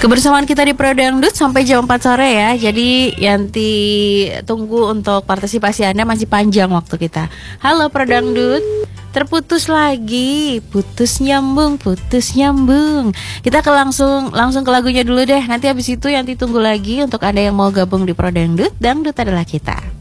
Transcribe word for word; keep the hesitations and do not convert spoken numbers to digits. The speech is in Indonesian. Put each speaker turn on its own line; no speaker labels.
Kebersamaan kita di Pro Dangdut sampai jam empat sore ya. Jadi Yanti tunggu untuk partisipasi Anda, masih panjang waktu kita. Halo Pro Dangdut. Terputus lagi, putus nyambung, putus nyambung. Kita ke langsung langsung ke lagunya dulu deh. Nanti habis itu Yanti tunggu lagi untuk Anda yang mau gabung di Pro Dangdut. Dangdut adalah kita.